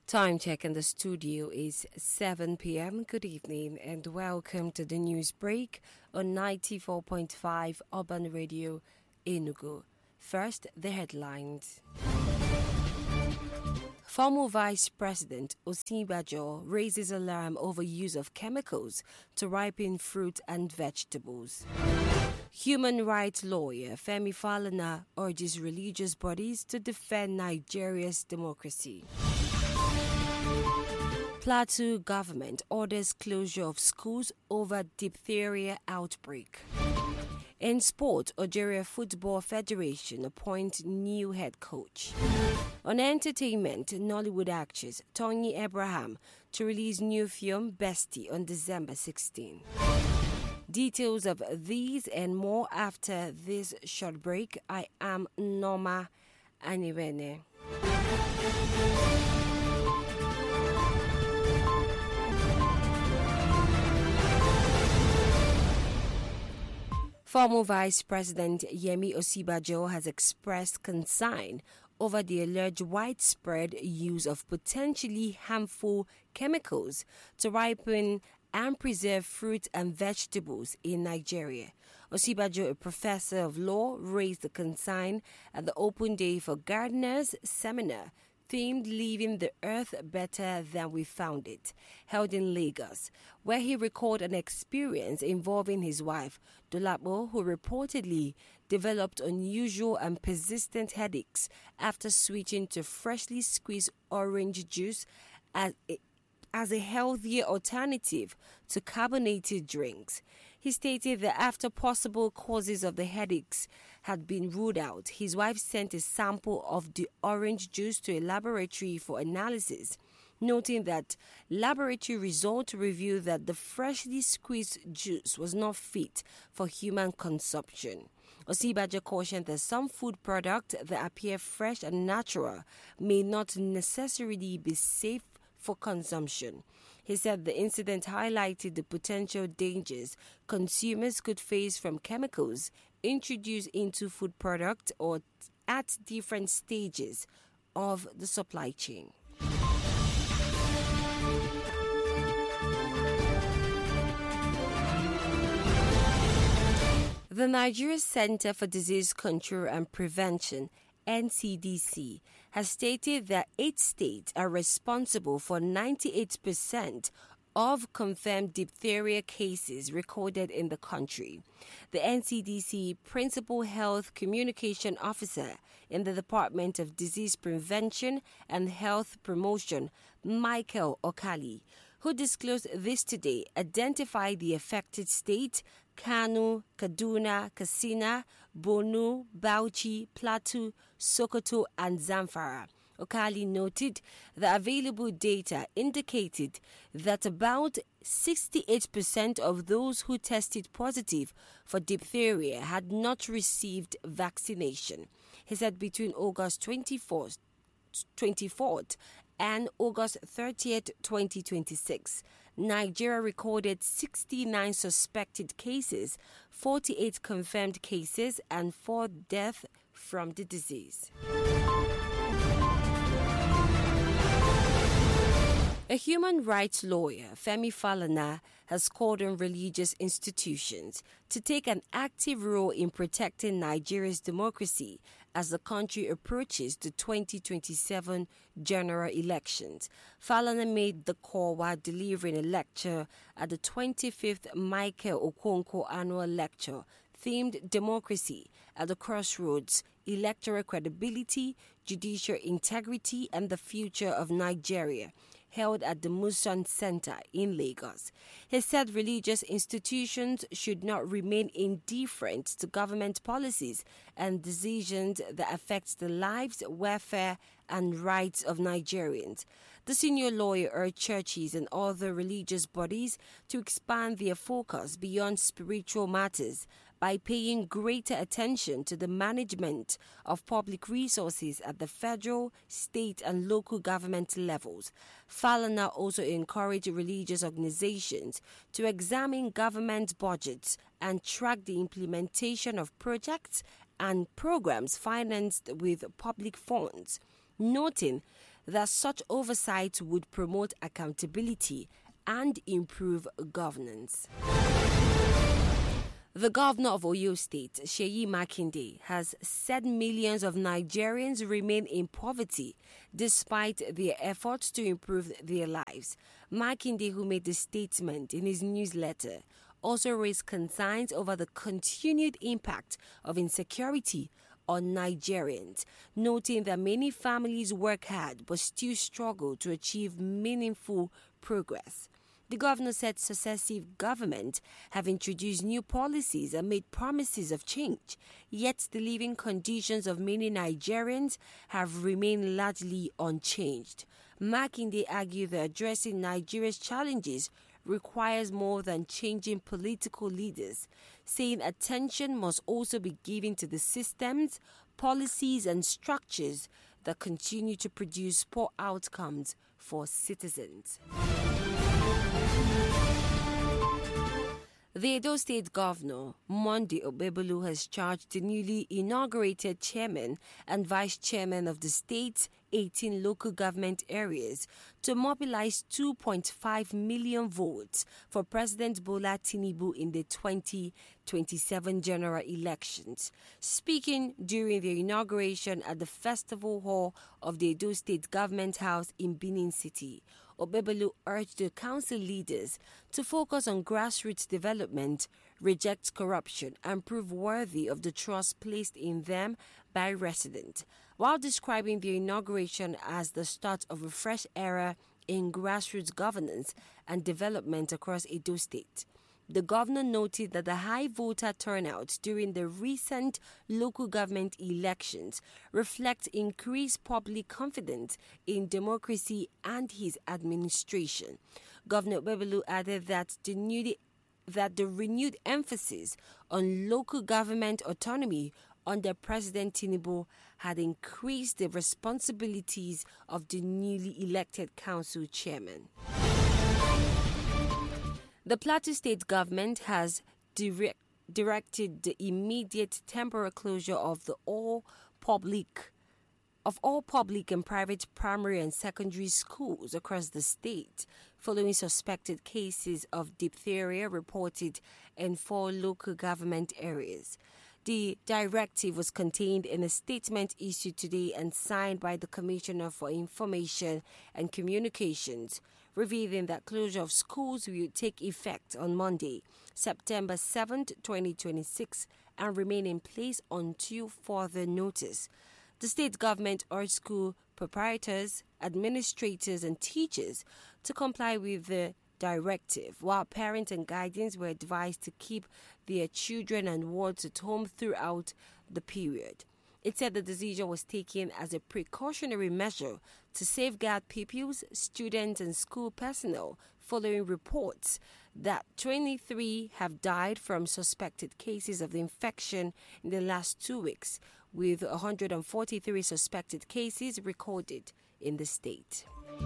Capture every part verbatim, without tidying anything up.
Time check in the studio is seven p.m. Good evening and welcome to the news break on ninety-four point five Urban Radio Enugu. First, the headlines. Former Vice President Osinbajo raises alarm over use of chemicals to ripen fruit and vegetables. Human rights lawyer Femi Falana urges religious bodies to defend Nigeria's democracy. Plateau government orders closure of schools over diphtheria outbreak. In sport, Algeria Football Federation appoints new head coach. On entertainment, Nollywood actress Tony Abraham to release new film Bestie on December sixteenth. Details of these and more after this short break. I am Norma Anivene. Former Vice President Yemi Osinbajo has expressed concern over the alleged widespread use of potentially harmful chemicals to ripen and preserve fruit and vegetables in Nigeria. Osinbajo, a professor of law, raised the concern at the Open Day for Gardeners seminar themed Leaving the Earth Better Than We Found It, held in Lagos, where he recalled an experience involving his wife, Dolapo, who reportedly developed unusual and persistent headaches after switching to freshly squeezed orange juice as a as a healthier alternative to carbonated drinks. He stated that after possible causes of the headaches had been ruled out, his wife sent a sample of the orange juice to a laboratory for analysis, noting that laboratory results revealed that the freshly squeezed juice was not fit for human consumption. Osinbajo cautioned that some food products that appear fresh and natural may not necessarily be safe for consumption. He said the incident highlighted the potential dangers consumers could face from chemicals introduced into food products or at different stages of the supply chain. The Nigeria Center for Disease Control and Prevention N C D C has stated that eight states are responsible for ninety-eight percent of confirmed diphtheria cases recorded in the country. The N C D C Principal Health Communication Officer in the Department of Disease Prevention and Health Promotion, Michael Okali, who disclosed this today, identified the affected states: Kano, Kaduna, Katsina, Borno, Bauchi, Plateau, Sokoto, and Zamfara. Okali noted the available data indicated that about sixty-eight percent of those who tested positive for diphtheria had not received vaccination. He said between August twenty-fourth, twenty-fourth and August thirtieth, twenty twenty-six, Nigeria recorded sixty-nine suspected cases, forty-eight confirmed cases, and four deaths from the disease. A human rights lawyer, Femi Falana, has called on religious institutions to take an active role in protecting Nigeria's democracy as the country approaches the twenty twenty-seven general elections. Falana made the call while delivering a lecture at the twenty-fifth Michael Okonkwo Annual Lecture themed Democracy at the Crossroads, Electoral Credibility, Judicial Integrity, and the Future of Nigeria, held at the Muson Center in Lagos. He said religious institutions should not remain indifferent to government policies and decisions that affect the lives, welfare, and rights of Nigerians. The senior lawyer urged churches and other religious bodies to expand their focus beyond spiritual matters by paying greater attention to the management of public resources at the federal, state, and local government levels. Falana also encouraged religious organizations to examine government budgets and track the implementation of projects and programs financed with public funds, noting that such oversight would promote accountability and improve governance. The governor of Oyo State, Seyi Makinde, has said millions of Nigerians remain in poverty despite their efforts to improve their lives. Makinde, who made the statement in his newsletter, also raised concerns over the continued impact of insecurity on Nigerians, noting that many families work hard but still struggle to achieve meaningful progress. The governor said successive governments have introduced new policies and made promises of change, yet the living conditions of many Nigerians have remained largely unchanged. Makinde argued that addressing Nigeria's challenges requires more than changing political leaders, saying attention must also be given to the systems, policies and structures that continue to produce poor outcomes for citizens. The Edo State Governor, Monday Okpebholo, has charged the newly inaugurated chairman and vice chairman of the state's eighteen local government areas to mobilize two point five million votes for President Bola Tinubu in the twenty twenty-seven general elections. Speaking during the inauguration at the Festival Hall of the Edo State Government House in Benin City, Okpebholo urged the council leaders to focus on grassroots development, reject corruption, and prove worthy of the trust placed in them by residents, while describing the inauguration as the start of a fresh era in grassroots governance and development across Edo State. The governor noted that the high voter turnout during the recent local government elections reflects increased public confidence in democracy and his administration. Governor Okpebholo added that the, newly, that the renewed emphasis on local government autonomy under President Tinubu had increased the responsibilities of the newly elected council chairman. The Plateau State government has direct, directed the immediate temporary closure of the all public of all public and private primary and secondary schools across the state following suspected cases of diphtheria reported in four local government areas. The directive was contained in a statement issued today and signed by the Commissioner for Information and Communications, revealing that closure of schools will take effect on Monday, September seventh, twenty twenty-six, and remain in place until further notice. The state government urged school proprietors, administrators, and teachers to comply with the directive, while parents and guardians were advised to keep their children and wards at home throughout the period. It said the decision was taken as a precautionary measure to safeguard pupils, students, and school personnel following reports that twenty-three have died from suspected cases of the infection in the last two weeks, with one hundred forty-three suspected cases recorded in the state.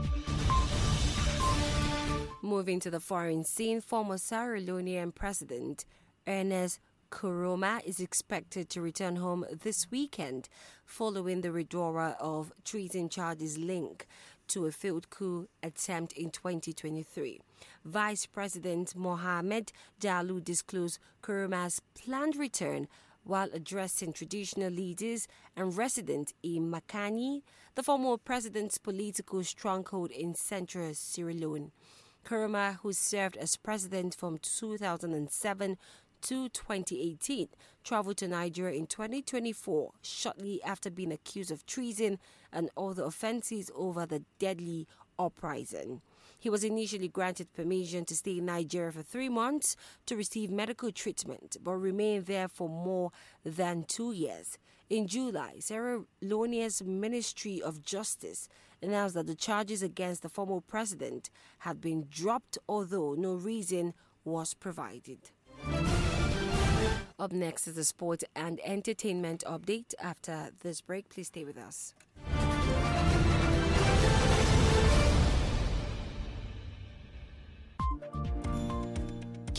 Moving to the foreign scene, former Sierra Leonean President Ernest Koroma is expected to return home this weekend following the withdrawal of treason charges linked to a failed coup attempt in twenty twenty-three. Vice President Mohamed Jallow disclosed Koroma's planned return while addressing traditional leaders and residents in Makani, the former president's political stronghold in central Sierra Leone. Koroma, who served as president from two thousand seven to twenty eighteen, traveled to Nigeria in twenty twenty-four, shortly after being accused of treason and other offenses over the deadly uprising. He was initially granted permission to stay in Nigeria for three months to receive medical treatment, but remained there for more than two years. In July, Sierra Leone's Ministry of Justice announced that the charges against the former president had been dropped, although no reason was provided. Up next is the sport and entertainment update. After this break, please stay with us.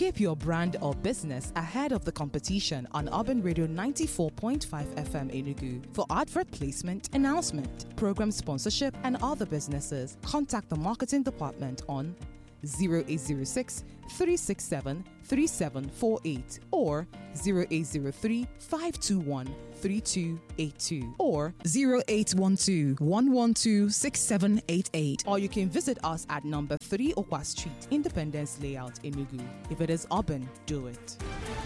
Keep your brand or business ahead of the competition on Urban Radio ninety-four point five F M Enugu. For advert placement, announcement, program sponsorship, and other businesses, contact the marketing department on zero eight zero six, three six seven, three seven four eight or zero eight zero three, five two one, three two eight two or zero eight one two, one one two, six seven eight eight. Or you can visit us at number three Okwa Street, Independence Layout, Enugu. If it is urban, do it.